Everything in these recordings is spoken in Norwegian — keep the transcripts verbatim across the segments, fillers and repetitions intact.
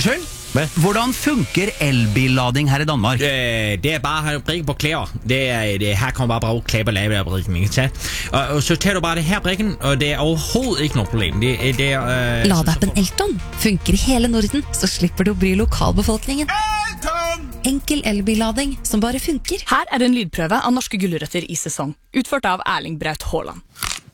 Unnskyld? Hva? Hvordan funker elbillading her i Danmark? Det, det er bare å brikke på klær. Det er, det, her kan man bare bruke klær på lave brikken. Og, og så tar du bare det her brikken, og det er overhovedet ikke noe problem. Det, det er, uh, Ladeappen Elton funker i hele Norden, så slipper du å bry lokalbefolkningen. Elton! Enkel elbillading som bare funker. Her er en lydprøve av norske gulrøtter i sesong, utført av Erling Braut Haaland.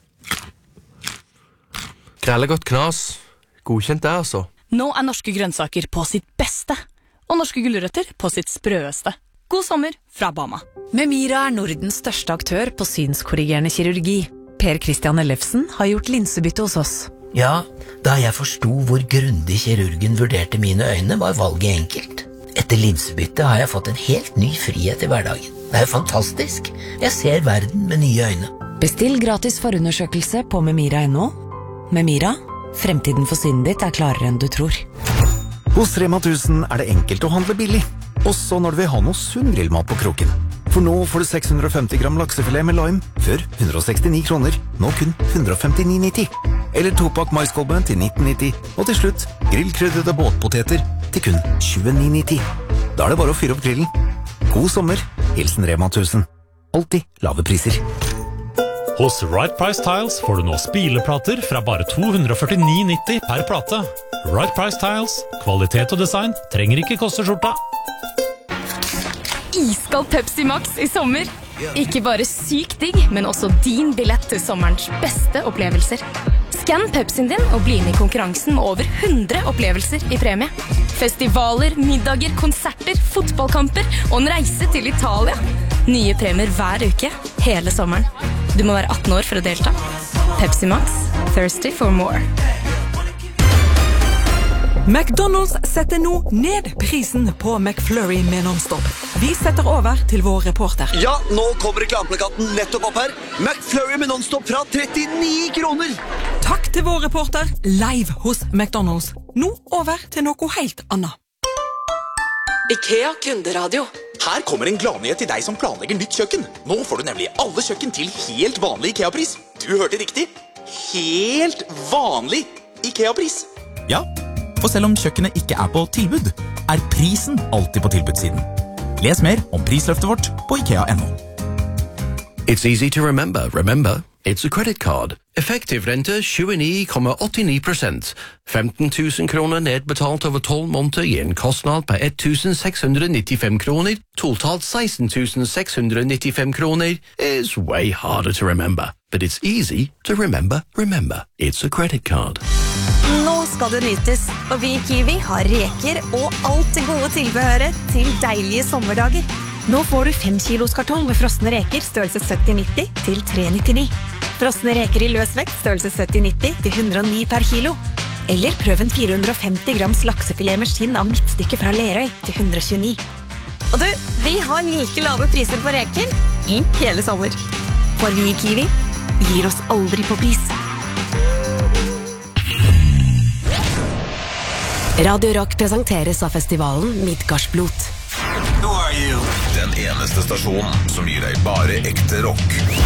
Krellegodt knas. Godkjent det, altså. Nå er norske grønnsaker på sitt beste, og norske gulrøtter på sitt sprøeste. God sommer fra Bama. Memira er Nordens største aktør på synskorrigerende kirurgi. Per Christian Ellefsen har gjort linsebytte hos oss. Ja, da jeg forsto hvor grundig kirurgen vurderte mine øyne, var valget enkelt. Etter linsebytte har jeg fått en helt ny frihet i hverdagen. Det er jo fantastisk. Jeg ser verden med nye øyne. Bestill gratis forundersøkelse på memira punktum no. Memira, fremtiden for synet ditt er klarere enn du tror. Hos Rema tusen er det enkelt å handle billig, også når du vil ha noe sunn grillmat på kroken. For nå får du seks hundre og femti gram laksefilet med lime, før hundre og sekstini kroner, nå kun hundre og femtini nitti. Eller topakk maiskolbe til nitten nitti, og til slutt grillkrydrede båtpoteter til kun tjueni nitti. Da er det bare å fyre opp grillen. God sommer, hilsen Rema tusen. Alltid lave priser. Hos Right Price Tiles får du nå spileplater fra bare to hundre og førtini nitti per plate. Right Price Tiles, kvalitet og design trenger ikke koste skjorta. Iskald Pepsi Max i sommer. Ikke bare syk digg, men også din billett til sommerens beste opplevelser. Skann Pepsien din og bli med i konkurransen med over hundre opplevelser i premie. Festivaler, middager, konserter, fotballkamper og en reise til Italia. Nye premier hver uke, hele sommeren. Du må være atten år for å delta. Pepsi Max, thirsty for more. McDonald's setter nå ned prisen på McFlurry med non-stop. Vi setter over til vår reporter. Ja, nå kommer reklameplakaten nettopp opp her. McFlurry med non-stop fra trettini kroner. Takk til vår reporter, live hos McDonald's. Nå over til noe helt annet. IKEA kunderadio. Her kommer en gladnyhet til deg som planlegger nytt kjøkken. Nå får du nemlig alle kjøkken til helt vanlig IKEA-pris. Du hørte riktig. Helt vanlig IKEA-pris. Ja, for selv om kjøkkenet ikke er på tilbud, er prisen alltid på tilbudssiden. Les mer om prisløftet vårt på IKEA punktum no. It's easy to remember. Remember, it's a credit card. Effektiv rente tjueni komma åttini prosent. femten tusen kroner nedbetalt over tolv måneder gir en kostnad på ett tusen seks hundre nittifem kroner. Totalt seksten tusen seks hundre nittifem kroner is way harder to remember. But it's easy to remember. Remember, it's a credit card. Nå skal det nytes, og vi i Kiwi har reker og alt det gode tilbehøret til deilige sommerdager. Nå får du fem kilos kartong med frosne reker størrelse sytti nitti til tre nittini. Frosne reker i løsvekt størrelse sytti nitti til hundre og ni per kilo. Eller prøv en fire hundre og femti grams laksefilet med skinn av midtstykke fra Lerøy til hundre og tjueni. Og du, vi har like lave priser på reker i hele sommer. For vi i Kiwi gir oss aldri på pris. Radio Rock presenteres av festivalen Midgardsblot. Den eneste stasjonen som gir deg bare ekte rock.